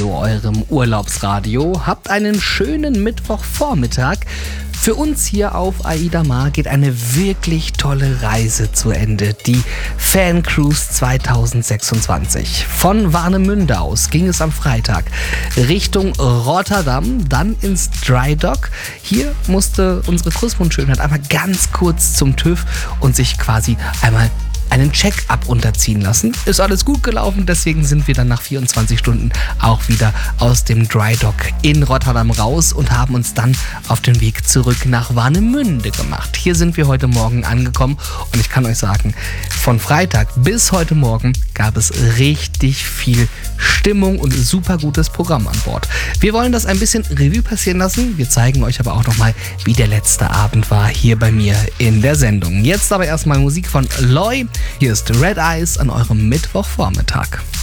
Radio, eurem Urlaubsradio. Habt einen schönen Mittwochvormittag. Für uns hier auf Aida Mar geht eine wirklich tolle Reise zu Ende. Die Fan Cruise 2026. Von Warnemünde aus ging es am Freitag Richtung Rotterdam, dann ins Dry Dock. Hier musste unsere Kussmundschönheit einmal ganz kurz zum TÜV und sich quasi einmal einen Check-up unterziehen lassen. Ist alles gut gelaufen, deswegen sind wir dann nach 24 Stunden auch wieder aus dem Dry Dock in Rotterdam raus und haben uns dann auf den Weg zurück nach Warnemünde gemacht. Hier sind wir heute Morgen angekommen und ich kann euch sagen, von Freitag bis heute Morgen gab es richtig viel Stimmung und super gutes Programm an Bord. Wir wollen das ein bisschen Revue passieren lassen. Wir zeigen euch aber auch nochmal, wie der letzte Abend war hier bei mir in der Sendung. Jetzt aber erstmal Musik von Loy. Hier ist Red Eyes an eurem Mittwochvormittag.